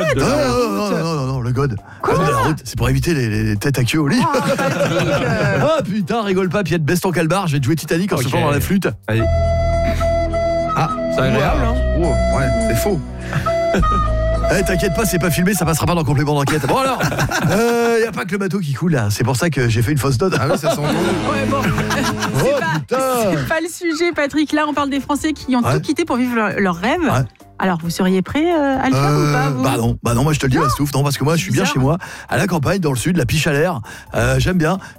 de la route. Non, le God. Quoi ? Code de la route, c'est pour éviter les têtes à queue au lit. Oh, Patrick, Ah putain, rigole pas, Piette, baisse ton calbar, je vais te jouer Titanic en Ok. soufflant dans la flûte. Allez. Ah, c'est agréable, hein. Oh, ouais, c'est faux. T'inquiète pas, c'est pas filmé, ça passera pas dans le complément d'enquête. Bon alors, y a pas que le bateau qui coule là, c'est pour ça que j'ai fait une fausse note. Ah oui, ça sent bon. Ouais, bon. putain. C'est pas le sujet, Patrick. Là, on parle des Français qui ont Ouais. tout quitté pour vivre leur rêve. Ouais. Alors, vous seriez prêt à le faire ou pas, vous Bah non, moi je te le dis, Stouff, non, parce que moi je suis bien Bizarre. chez moi, à la campagne, dans le sud, la piche à l'air, j'aime bien.